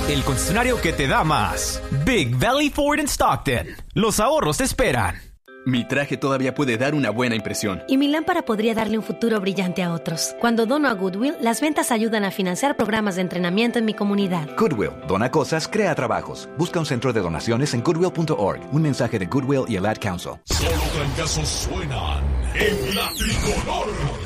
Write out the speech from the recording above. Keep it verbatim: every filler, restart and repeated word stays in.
el concesionario que te da más. Big Valley Ford in Stockton. Los ahorros te esperan. Mi traje todavía puede dar una buena impresión. Y mi lámpara podría darle un futuro brillante a otros. Cuando dono a Goodwill, las ventas ayudan a financiar programas de entrenamiento en mi comunidad. Goodwill, dona cosas, crea trabajos. Busca un centro de donaciones en goodwill punto org. Un mensaje de Goodwill y el Ad Council. Solo trancazos suenan en la tricolor.